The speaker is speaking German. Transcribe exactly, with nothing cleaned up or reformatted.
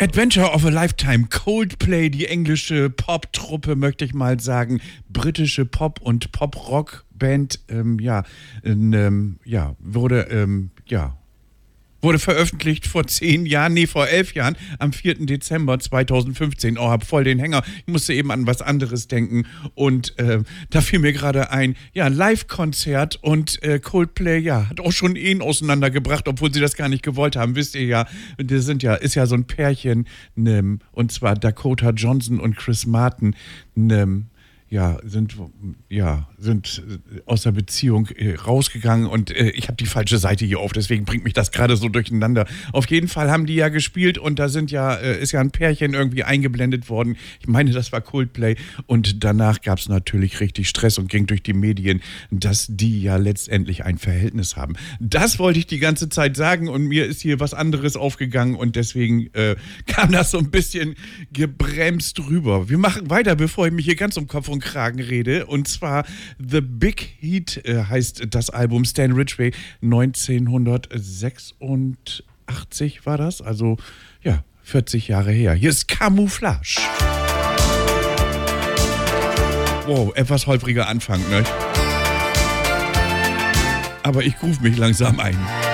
Adventure of a Lifetime, Coldplay, die englische Pop-Truppe, möchte ich mal sagen, britische Pop- und Pop-Rock-Band, ähm, ja, ähm, ja, wurde, ähm, ja, wurde veröffentlicht vor zehn Jahren, nee, vor elf Jahren, am vierten Dezember zweitausendfünfzehn. Oh, hab voll den Hänger. Ich musste eben an was anderes denken. Und äh, da fiel mir gerade ein, ja, ein Live-Konzert und äh, Coldplay, ja, hat auch schon Ehen auseinandergebracht, obwohl sie das gar nicht gewollt haben. Wisst ihr ja, das sind ja, ist ja so ein Pärchen, ne, und zwar Dakota Johnson und Chris Martin, ne, ja, sind, ja, sind aus der Beziehung äh, rausgegangen und äh, ich habe die falsche Seite hier auf, deswegen bringt mich das gerade so durcheinander. Auf jeden Fall haben die ja gespielt und da sind ja, äh, ist ja ein Pärchen irgendwie eingeblendet worden. Ich meine, das war Coldplay und danach gab es natürlich richtig Stress und ging durch die Medien, dass die ja letztendlich ein Verhältnis haben. Das wollte ich die ganze Zeit sagen und mir ist hier was anderes aufgegangen und deswegen äh, kam das so ein bisschen gebremst rüber. Wir machen weiter, bevor ich mich hier ganz um Kopf und Kragen rede. Und zwar The Big Heat äh, heißt das Album. Stan Ridgway, neunzehnhundertsechsundachtzig war das. Also ja, vierzig Jahre her. Hier ist Camouflage. Wow, etwas holpriger Anfang, ne? Aber ich groove mich langsam ein.